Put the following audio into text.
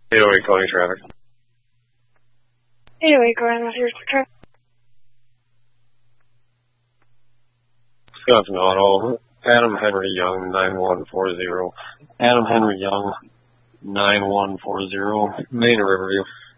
808 calling traffic. 808 going with your traffic. Wisconsin Auto, Adam Henry Young, 9140. Adam Henry Young, 9140, Main Riverview.